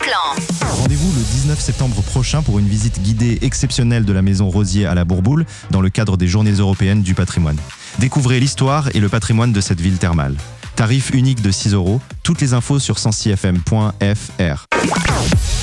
Clan. Rendez-vous le 19 septembre prochain pour une visite guidée exceptionnelle de la maison Rosier à la Bourboule dans le cadre des Journées européennes du patrimoine. Découvrez l'histoire et le patrimoine de cette ville thermale. Tarif unique de 6 €. Toutes les infos sur 106fm.fr.